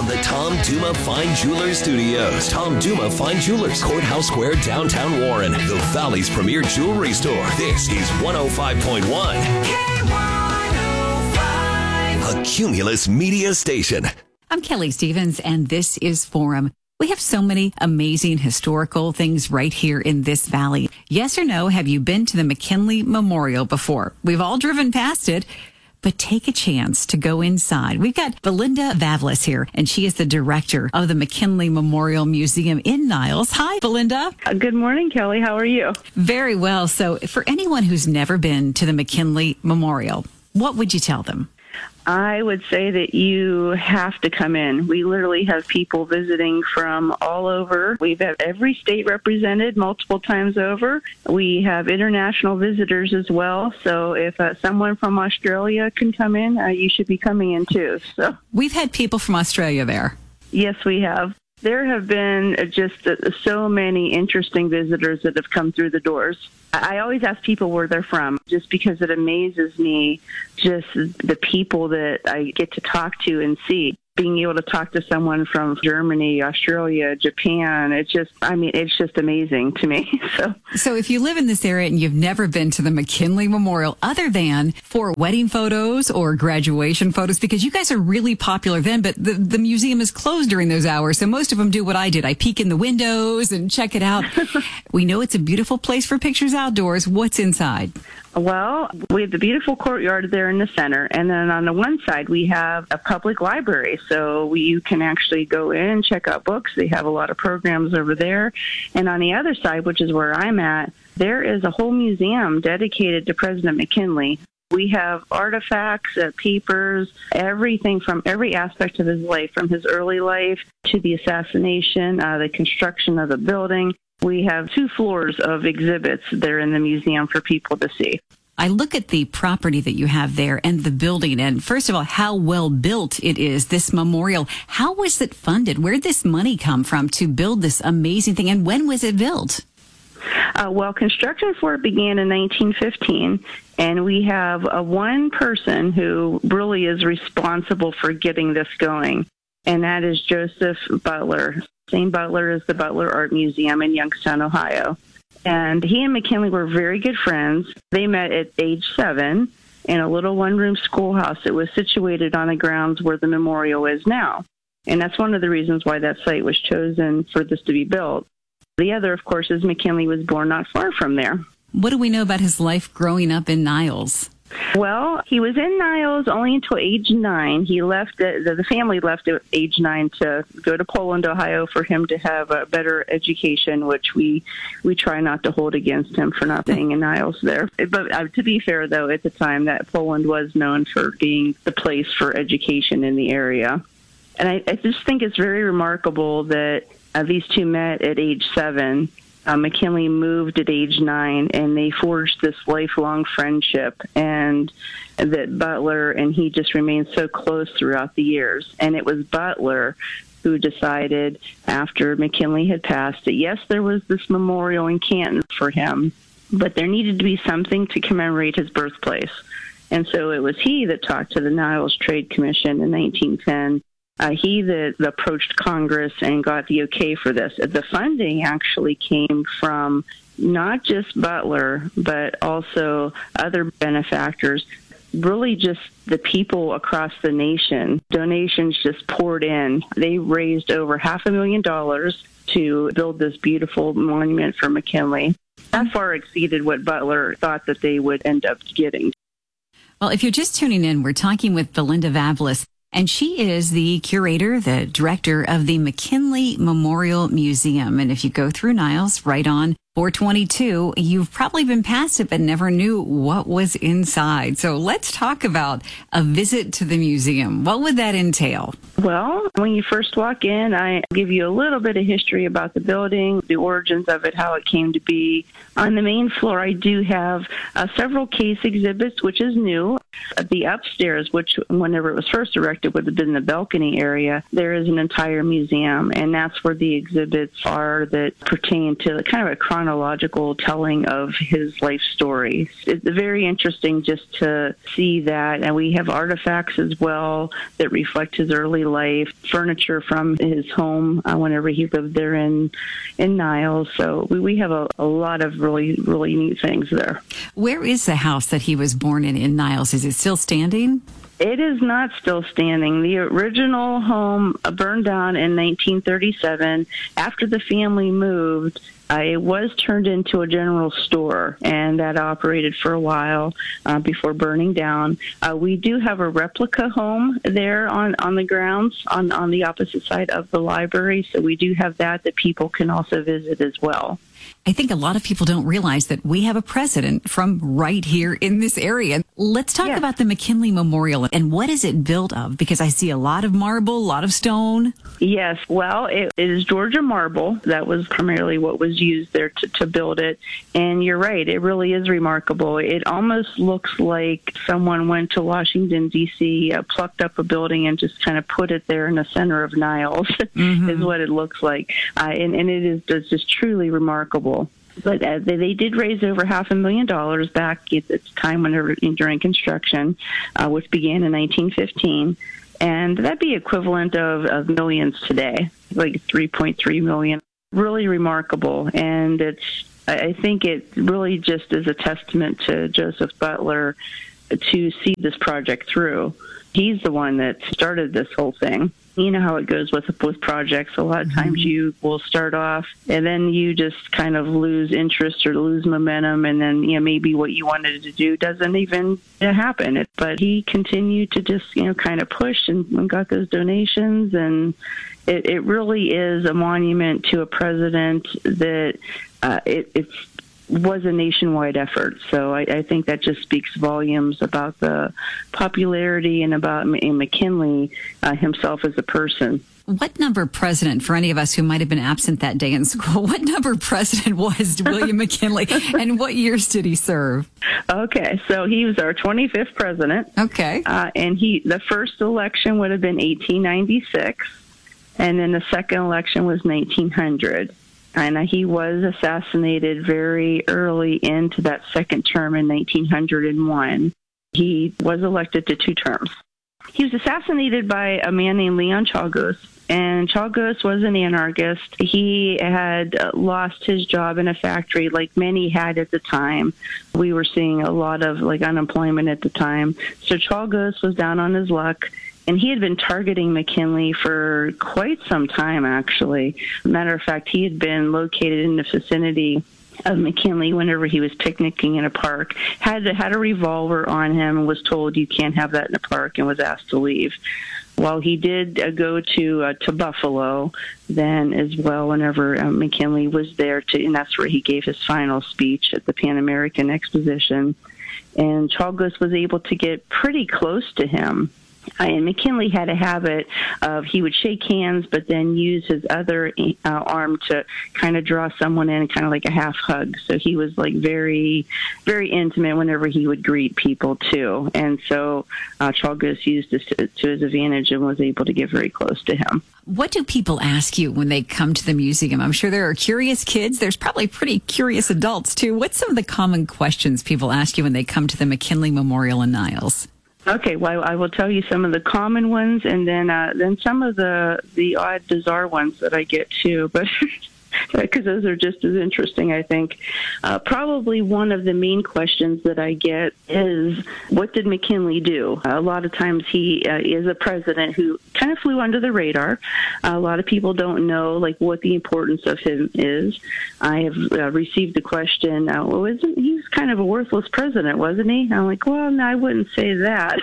the Tom Duma Fine Jewelers Studios. Tom Duma Fine Jewelers, Courthouse Square, downtown Warren, the Valley's premier jewelry store. This is 105.1 K105, a Cumulus Media Station. I'm Kelly Stevens, and this is Forum. We have so many amazing historical things right here in this valley. Yes or no, have you been to the McKinley Memorial before? We've all driven past it, but take a chance to go inside. We've got Belinda Vavlis here, and she is the director of the McKinley Memorial Museum in Niles. Hi, Belinda. Good morning, Kelly. How are you? Very well. So for anyone who's never been to the McKinley Memorial, what would you tell them? I would say that you have to come in. We literally have people visiting from all over. We've had every state represented multiple times over. We have international visitors as well. So if someone from Australia can come in, you should be coming in too. So we've had people from Australia there. Yes, we have. There have been just so many interesting visitors that have come through the doors. I always ask people where they're from, just because it amazes me, just the people that I get to talk to and see. Being able to talk to someone from Germany, Australia, Japan, it's just amazing to me. So if you live in this area and you've never been to the McKinley Memorial, other than for wedding photos or graduation photos, because you guys are really popular then, but the museum is closed during those hours. So most of them do what I did. I peek in the windows and check it out. We know it's a beautiful place for pictures outdoors. What's inside? Well, we have the beautiful courtyard there in the center, and then on the one side we have a public library, so you can actually go in and check out books. They have a lot of programs over there. And on the other side, which is where I'm at, there is a whole museum dedicated to President McKinley. We have artifacts, papers, everything from every aspect of his life, from his early life to the assassination, the construction of the building. We have 2 floors of exhibits there in the museum for people to see. I look at the property that you have there and the building, and first of all, how well built it is, this memorial. How was it funded? Where did this money come from to build this amazing thing, and when was it built? Well, construction for it began in 1915, and we have one person who really is responsible for getting this going, and that is Joseph Butler. Same Butler as the Butler Art Museum in Youngstown, Ohio. And he and McKinley were very good friends. They met at age 7 in a little one-room schoolhouse that was situated on the grounds where the memorial is now. And that's one of the reasons why that site was chosen for this to be built. The other, of course, is McKinley was born not far from there. What do we know about his life growing up in Niles? Well, he was in Niles only until age 9. He left, the family left at age 9 to go to Poland, Ohio, for him to have a better education, which we try not to hold against him for not being in Niles there. But to be fair, though, at the time, that Poland was known for being the place for education in the area. And I just think it's very remarkable that these two met at age 7. McKinley moved at age 9, and they forged this lifelong friendship, and that Butler and he just remained so close throughout the years. And it was Butler who decided, after McKinley had passed, that yes, there was this memorial in Canton for him, but there needed to be something to commemorate his birthplace. And so it was he that talked to the Niles Trade Commission in 1910. He that approached Congress and got the okay for this. The funding actually came from not just Butler, but also other benefactors, really just the people across the nation. Donations just poured in. They raised over $500,000 to build this beautiful monument for McKinley. That far exceeded what Butler thought that they would end up getting. Well, if you're just tuning in, we're talking with Belinda Vavlis. And she is the curator, the director of the McKinley Memorial Museum. And if you go through Niles, right on 422, you've probably been past it, but never knew what was inside. So let's talk about a visit to the museum. What would that entail? Well, when you first walk in, I give you a little bit of history about the building, the origins of it, how it came to be. On the main floor, I do have several case exhibits, which is new. The upstairs, which whenever it was first erected would have been the balcony area, there is an entire museum, and that's where the exhibits are that pertain to kind of a chronological telling of his life story. It's very interesting just to see that. And we have artifacts as well that reflect his early life, furniture from his home whenever he lived there in Niles. So we have a lot of really, really neat things there. Where is the house that he was born in Niles? Is it still standing? It is not still standing. The original home burned down in 1937. After the family moved, it was turned into a general store, and that operated for a while before burning down. We do have a replica home there on the grounds on the opposite side of the library, so we do have that people can also visit as well. I think a lot of people don't realize that we have a president from right here in this area. Let's talk about the McKinley Memorial and what is it built of? Because I see a lot of marble, a lot of stone. Yes, well, it is Georgia marble. That was primarily what was used there to build it. And you're right, it really is remarkable. It almost looks like someone went to Washington, D.C., plucked up a building and just kind of put it there in the center of Niles, is what it looks like. And it is just truly remarkable. But they did raise over $500,000 back at the time during construction, which began in 1915. And that'd be equivalent of millions today, like $3.3 million. Really remarkable. And I think it really just is a testament to Joseph Butler to see this project through. He's the one that started this whole thing. You know how it goes with projects. A lot of times you will start off and then you just kind of lose interest or lose momentum, and then maybe what you wanted to do doesn't even happen. But he continued to just kind of push and got those donations, and it really is a monument to a president that it was a nationwide effort. So I think that just speaks volumes about the popularity and about McKinley himself as a person. What number president, for any of us who might have been absent that day in school, what number president was William McKinley, and what years did he serve? Okay, so he was our 25th president. Okay. And the first election would have been 1896, and then the second election was 1900. And he was assassinated very early into that second term in 1901. He was elected to 2 terms. He was assassinated by a man named Leon Czolgosz, and Czolgosz was an anarchist. He had lost his job in a factory like many had at the time. We were seeing a lot of unemployment at the time. So Czolgosz was down on his luck. And he had been targeting McKinley for quite some time, actually. Matter of fact, he had been located in the vicinity of McKinley whenever he was picnicking in a park, had a revolver on him and was told, "You can't have that in a park," and was asked to leave. Well, he did go to Buffalo then as well whenever McKinley was there, and that's where he gave his final speech at the Pan American Exposition. And Czolgosz was able to get pretty close to him. And McKinley had a habit of he would shake hands, but then use his other arm to kind of draw someone in, kind of like a half hug. So he was very, very intimate whenever he would greet people too. And so Czolgosz used this to his advantage and was able to get very close to him. What do people ask you when they come to the museum? I'm sure there are curious kids. There's probably pretty curious adults too. What's some of the common questions people ask you when they come to the McKinley Memorial in Niles? Okay, well, I will tell you some of the common ones, and then some of the odd, bizarre ones that I get too. But because those are just as interesting, I think. Probably one of the main questions that I get is, what did McKinley do? A lot of times he is a president who kind of flew under the radar. A lot of people don't know what the importance of him is. I have received the question, he was kind of a worthless president, wasn't he? I'm like, well, no, I wouldn't say that.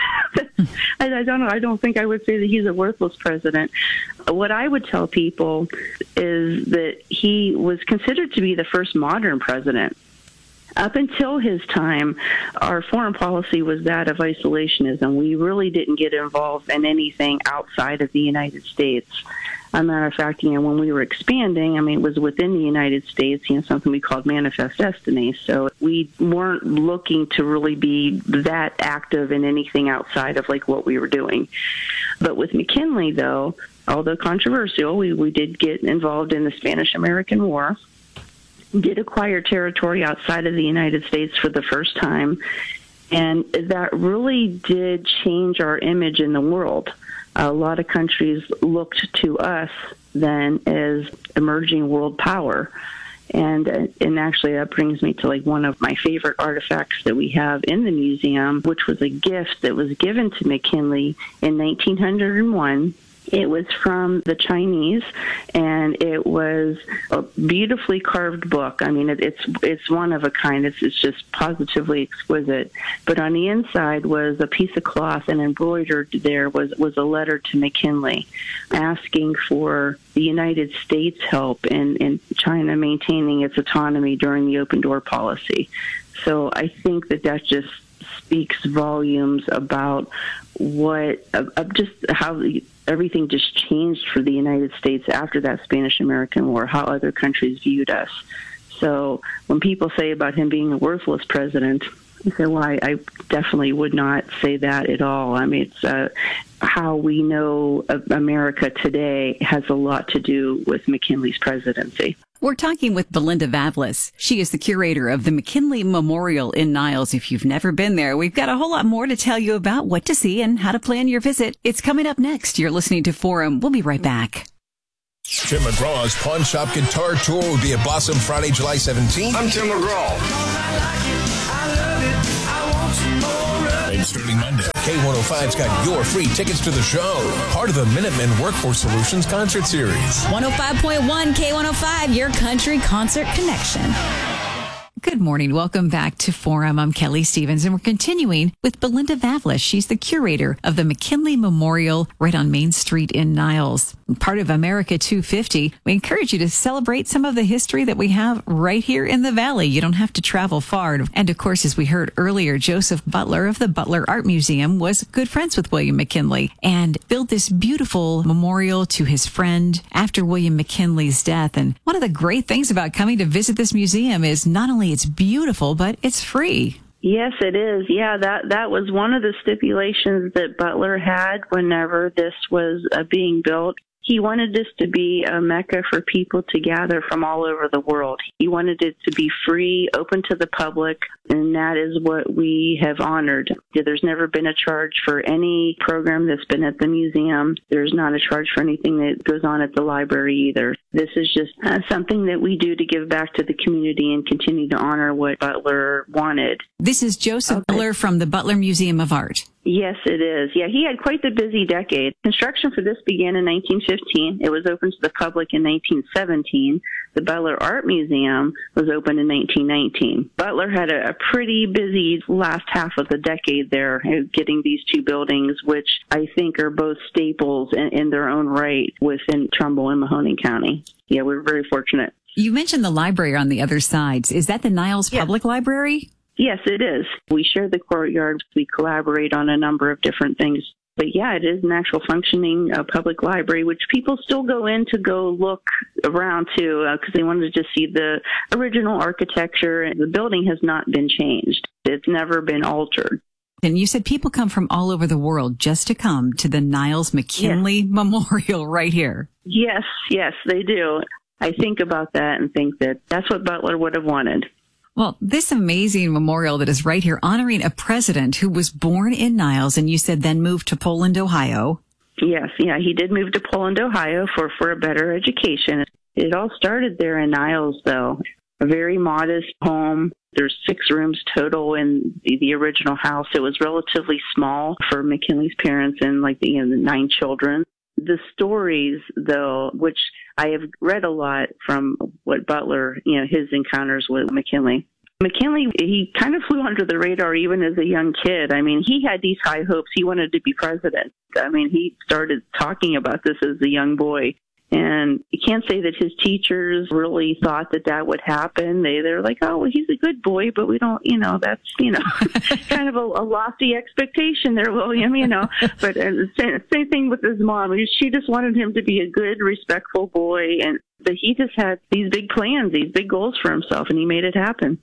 I don't know. I don't think I would say that he's a worthless president. What I would tell people is that he was considered to be the first modern president. Up until his time, our foreign policy was that of isolationism. We really didn't get involved in anything outside of the United States. As a matter of fact, when we were expanding, it was within the United States, something we called manifest destiny. So we weren't looking to really be that active in anything outside of what we were doing. But with McKinley, though, although controversial, we did get involved in the Spanish-American War. did acquire territory outside of the United States for the first time. And that really did change our image in the world. A lot of countries looked to us then as emerging world power. And actually that brings me to like one of my favorite artifacts that we have in the museum, which was a gift that was given to McKinley in 1901. It was from the Chinese, and it was a beautifully carved book. I mean, it's one of a kind. It's just positively exquisite. But on the inside was a piece of cloth, and embroidered there was a letter to McKinley asking for the United States' help in China maintaining its autonomy during the open door policy. So I think that just speaks volumes about just how everything just changed for the United States after that Spanish-American War, how other countries viewed us. So when people say about him being a worthless president, I say, well, I definitely would not say that at all. I mean, it's how we know America today has a lot to do with McKinley's presidency. We're talking with Belinda Vavlis. She is the curator of the McKinley Memorial in Niles. If you've never been there, we've got a whole lot more to tell you about what to see and how to plan your visit. It's coming up next. You're listening to Forum. We'll be right back. Tim McGraw's Pawn Shop Guitar Tour will be at Blossom Friday, July 17th. I'm Tim McGraw. And starting Monday, K105's got your free tickets to the show. Part of the Minutemen Workforce Solutions concert series. 105.1 K105, your country concert connection. Good morning. Welcome back to Forum. I'm Kelly Stevens, and we're continuing with Belinda Vavlis. She's the curator of the McKinley Memorial right on Main Street in Niles. Part of America 250, we encourage you to celebrate some of the history that we have right here in the Valley. You don't have to travel far. And of course, as we heard earlier, Joseph Butler of the Butler Art Museum was good friends with William McKinley and built this beautiful memorial to his friend after William McKinley's death. And one of the great things about coming to visit this museum is not only it's beautiful, but it's free. Yes, it is. Yeah, that was one of the stipulations that Butler had whenever this was being built. He wanted this to be a mecca for people to gather from all over the world. He wanted it to be free, open to the public, and that is what we have honored. There's never been a charge for any program that's been at the museum. There's not a charge for anything that goes on at the library either. This is just something that we do to give back to the community and continue to honor what Butler wanted. This is Joseph Butler from the Butler Museum of Art. Yes, it is. Yeah, he had quite the busy decade. Construction for this began in 1915. It was opened to the public in 1917. The Butler Art Museum was opened in 1919. Butler had a pretty busy last half of the decade there, getting these two buildings, which I think are both staples in their own right within Trumbull and Mahoning County. Yeah, we're very fortunate. You mentioned the library on the other side. Is that the Niles Public Library? Yes, it is. We share the courtyard. We collaborate on a number of different things. But yeah, it is an actual functioning public library, which people still go in to go look around to because they wanted to just see the original architecture. The building has not been changed. It's never been altered. And you said people come from all over the world just to come to the Niles McKinley Memorial right here. Yes, they do. I think about that and think that that's what Butler would have wanted. Well, this amazing memorial that is right here honoring a president who was born in Niles and you said then moved to Poland, Ohio. Yes, he did move to Poland, Ohio for a better education. It all started there in Niles, though. A very modest home. There's 6 rooms total in the original house. It was relatively small for McKinley's parents and the 9 children. The stories, though, which I have read a lot from what Butler, his encounters with McKinley. McKinley, he kind of flew under the radar even as a young kid. I mean, he had these high hopes. He wanted to be president. I mean, he started talking about this as a young boy. And you can't say that his teachers really thought that would happen. They're like, oh, well, he's a good boy, but we don't, that's, kind of a lofty expectation there, William, But same thing with his mom. She just wanted him to be a good, respectful boy. But he just had these big plans, these big goals for himself, and he made it happen.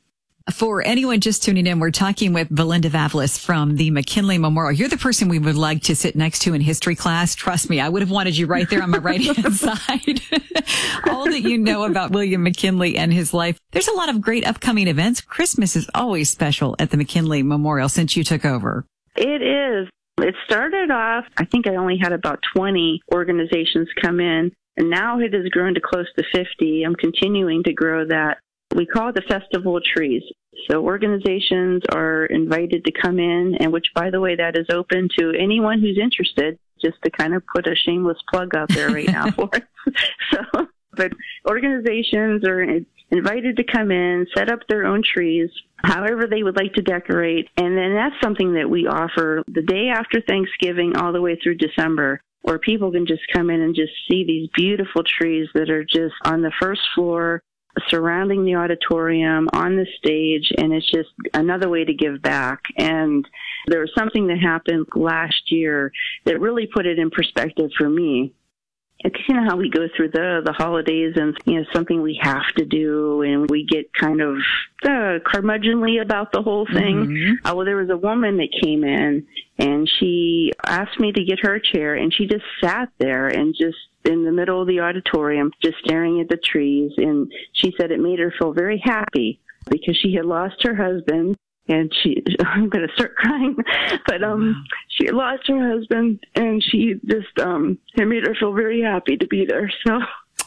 For anyone just tuning in, we're talking with Belinda Vavlis from the McKinley Memorial. You're the person we would like to sit next to in history class. Trust me, I would have wanted you right there on my right-hand side. All that you know about William McKinley and his life. There's a lot of great upcoming events. Christmas is always special at the McKinley Memorial since you took over. It is. It started off, I think I only had about 20 organizations come in, and now it has grown to close to 50. I'm continuing to grow that. We call it the Festival of Trees. So organizations are invited to come in, and which, by the way, that is open to anyone who's interested, just to kind of put a shameless plug out there right now for it. So, but organizations are invited to come in, set up their own trees, however they would like to decorate. And then that's something that we offer the day after Thanksgiving all the way through December, where people can just come in and just see these beautiful trees that are just on the first floor, surrounding the auditorium, on the stage, and it's just another way to give back. And there was something that happened last year that really put it in perspective for me. It's how we go through the holidays, and something we have to do, and we get kind of curmudgeonly about the whole thing. Mm-hmm. Well, there was a woman that came in, and she asked me to get her a chair, and she just sat there and just in the middle of the auditorium, just staring at the trees. And she said it made her feel very happy because she had lost her husband. And I'm going to start crying, but she had lost her husband, and she just, it made her feel very happy to be there. So,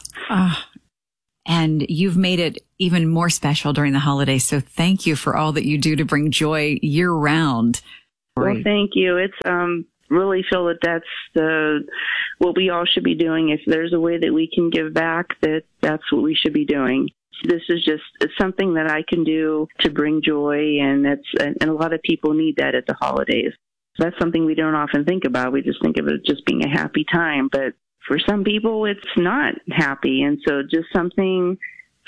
and you've made it even more special during the holidays. So thank you for all that you do to bring joy year round. Well, thank you. It's, really feel that that's what we all should be doing. If there's a way that we can give back, that's what we should be doing. This is just something that I can do to bring joy, and a lot of people need that at the holidays. That's something we don't often think about. We just think of it just being a happy time, but for some people, it's not happy. And so just something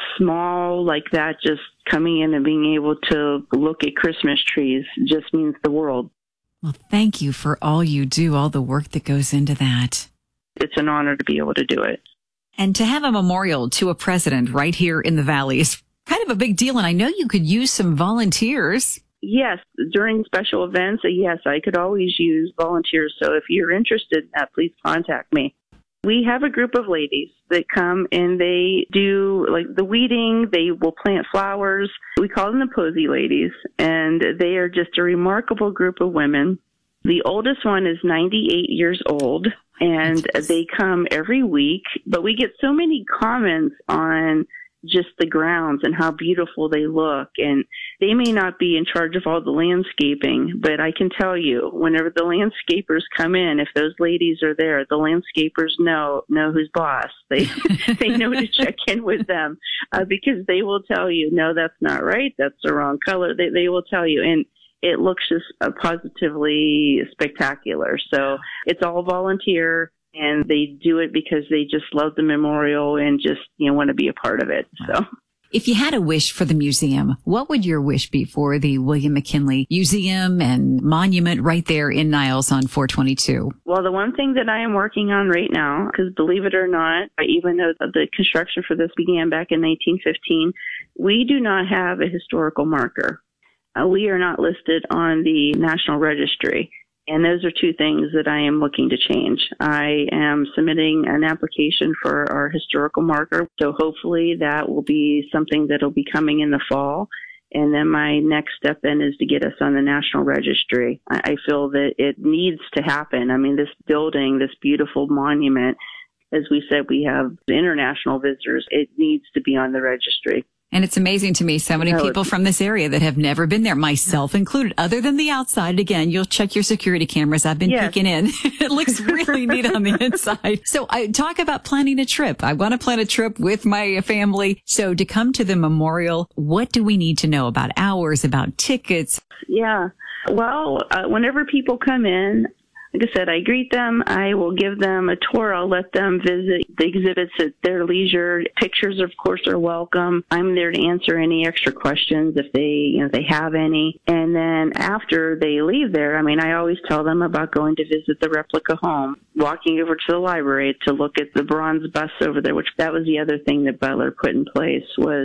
small like that, just coming in and being able to look at Christmas trees just means the world. Well, thank you for all you do, all the work that goes into that. It's an honor to be able to do it. And to have a memorial to a president right here in the Valley is kind of a big deal. And I know you could use some volunteers. Yes, during special events, yes, I could always use volunteers. So if you're interested in that, please contact me. We have a group of ladies that come and they do like the weeding. They will plant flowers. We call them the Posy Ladies, and they are just a remarkable group of women. The oldest one is 98 years old, and they come every week. But we get so many comments on just the grounds and how beautiful they look. And they may not be in charge of all the landscaping, but I can tell you, whenever the landscapers come in, if those ladies are there, the landscapers know who's boss. They know to check in with them because they will tell you, no, that's not right. That's the wrong color. They will tell you. And it looks just positively spectacular. So it's all volunteer. And they do it because they just love the memorial and just, want to be a part of it. So, if you had a wish for the museum, what would your wish be for the William McKinley Museum and Monument right there in Niles on 422? Well, the one thing that I am working on right now, because believe it or not, even though the construction for this began back in 1915, we do not have a historical marker. We are not listed on the National Registry. And those are two things that I am looking to change. I am submitting an application for our historical marker. So hopefully that will be something that will be coming in the fall. And then my next step then is to get us on the National Registry. I feel that it needs to happen. I mean, this building, this beautiful monument, as we said, we have international visitors. It needs to be on the registry. And it's amazing to me, so many people from this area that have never been there, myself included, other than the outside. Again, you'll check your security cameras. I've been peeking in. It looks really neat on the inside. So I talk about planning a trip. I want to plan a trip with my family. So to come to the memorial, what do we need to know about hours, about tickets? Yeah. Well, whenever people come in, like I said, I greet them. I will give them a tour. I'll let them visit the exhibits at their leisure. Pictures, of course, are welcome. I'm there to answer any extra questions if they have any. And then after they leave there, I always tell them about going to visit the replica home, walking over to the library to look at the bronze busts over there, which that was the other thing that Butler put in place was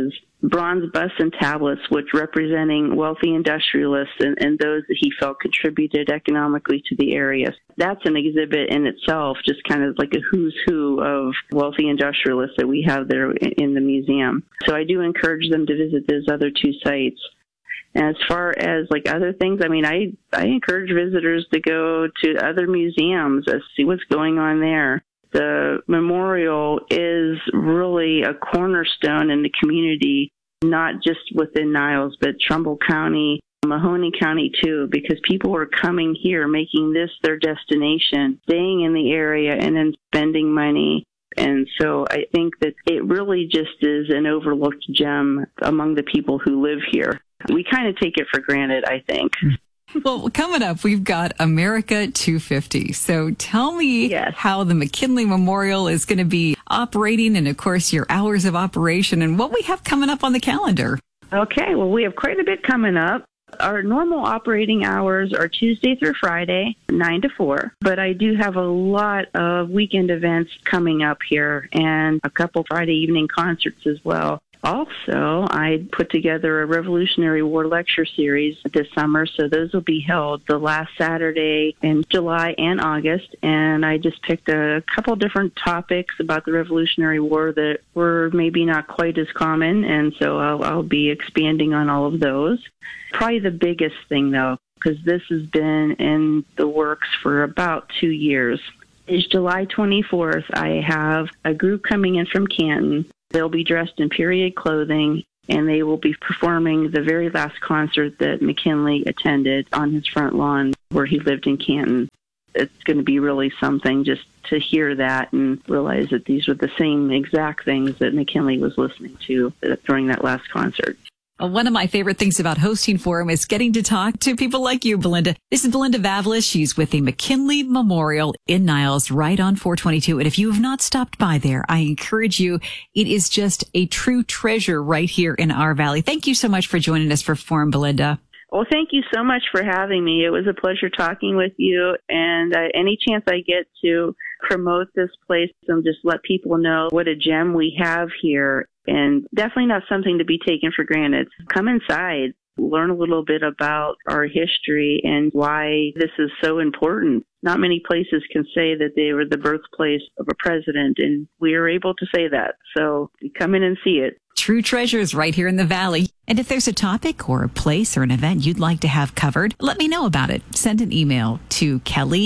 bronze busts and tablets, which representing wealthy industrialists and those that he felt contributed economically to the area. That's an exhibit in itself, just kind of like a who's who of wealthy industrialists that we have there in the museum. So I do encourage them to visit those other two sites. And as far as like other things, I mean, I encourage visitors to go to other museums and see what's going on there. The memorial is really a cornerstone in the community, not just within Niles, but Trumbull County, Mahoney County too, because people are coming here, making this their destination, staying in the area, and then spending money. And so I think that it really just is an overlooked gem among the people who live here. We kind of take it for granted, I think. Well, coming up, we've got America 250. So tell me how the McKinley Memorial is going to be operating and, of course, your hours of operation and what we have coming up on the calendar. Okay, well, we have quite a bit coming up. Our normal operating hours are Tuesday through Friday, 9 to 4. But I do have a lot of weekend events coming up here and a couple Friday evening concerts as well. Also, I put together a Revolutionary War lecture series this summer, so those will be held the last Saturday in July and August. And I just picked a couple different topics about the Revolutionary War that were maybe not quite as common, and so I'll be expanding on all of those. Probably the biggest thing, though, because this has been in the works for about 2 years, is July 24th. I have a group coming in from Canton. They'll be dressed in period clothing, and they will be performing the very last concert that McKinley attended on his front lawn where he lived in Canton. It's going to be really something just to hear that and realize that these were the same exact things that McKinley was listening to during that last concert. One of my favorite things about hosting Forum is getting to talk to people like you, Belinda. This is Belinda Vavlis. She's with the McKinley Memorial in Niles, right on 422. And if you have not stopped by there, I encourage you. It is just a true treasure right here in our valley. Thank you so much for joining us for Forum, Belinda. Well, thank you so much for having me. It was a pleasure talking with you. And any chance I get to promote this place and just let people know what a gem we have here, and definitely not something to be taken for granted. Come inside, learn a little bit about our history and why this is so important. Not many places can say that they were the birthplace of a president, and we are able to say that. So come in and see it. True treasures right here in the valley. And if there's a topic or a place or an event you'd like to have covered, let me know about it. Send an email to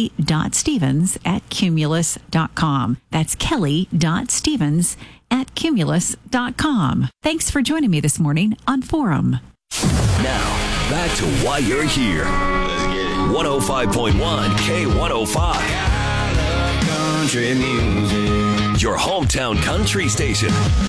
kelly.stevens@cumulus.com. That's kelly.stevens@cumulus.com. Thanks for joining me this morning on Forum. Now, back to why you're here. 105.1 K105. Country music. Your hometown country station.